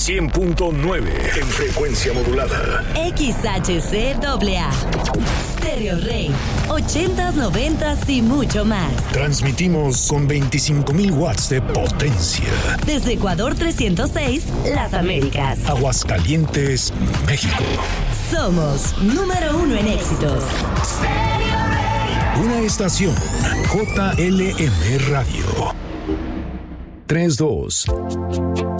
100.9 en frecuencia modulada. XHCAA. Stereo Rey. 80s, 90s y mucho más. Transmitimos con 25,000 watts de potencia. Desde Ecuador 306, Las Américas. Aguascalientes, México. Somos número 1 en éxitos. Una estación JLM Radio. 32